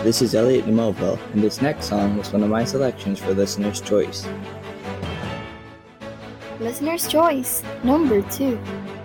This is Elliot Demoville, and this next song was one of my selections for Listener's Choice. Listener's Choice, number 2.